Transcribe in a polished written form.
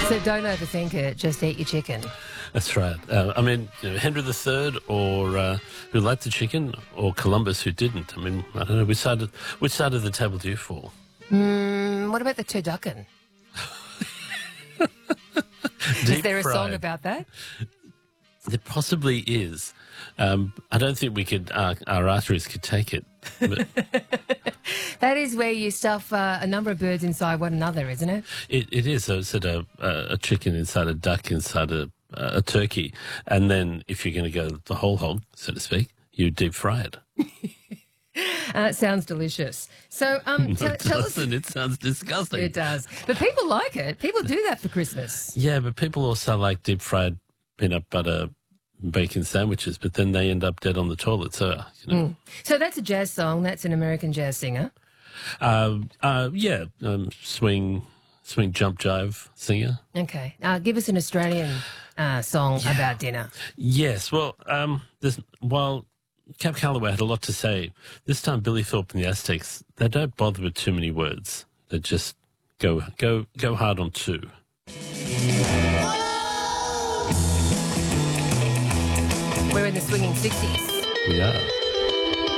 So don't overthink it, just eat your chicken. That's right. I mean, Henry III, or who liked the chicken, or Columbus, who didn't. I mean, I don't know. Which side of the table do you fall? What about the turducken? Is there a song about that? There possibly is. I don't think we could. Our arteries could take it. But That is where you stuff a number of birds inside one another, isn't it? it is. So it's a chicken inside a duck inside a turkey, and then if you're going to go the whole hog, so to speak, you deep fry it. It sounds delicious. So tell us. It sounds disgusting. It does. But people like it. People do that for Christmas. Yeah, but people also like deep fried peanut butter bacon sandwiches, but then they end up dead on the toilet. So, So that's a jazz song. That's an American jazz singer. swing, jump, jive singer. Okay. Give us an Australian song about dinner. Yes, well, while Cap Calloway had a lot to say, this time Billy Thorpe and the Aztecs, they don't bother with too many words. They just go hard on two. We're in the swinging 60s. We are.